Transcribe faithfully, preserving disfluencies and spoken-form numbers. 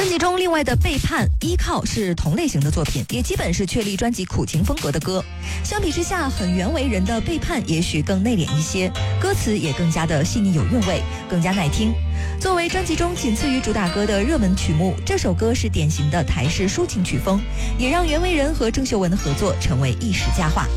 专辑中另外的《背叛》《依靠》是同类型的作品，也基本是确立专辑苦情风格的歌。相比之下，很原为人的《背叛》也许更内敛一些，歌词也更加的细腻有韵味，更加耐听。作为专辑中仅次于主打歌的热门曲目，这首歌是典型的台式抒情曲风，也让袁惟仁和郑秀文的合作成为一时佳话。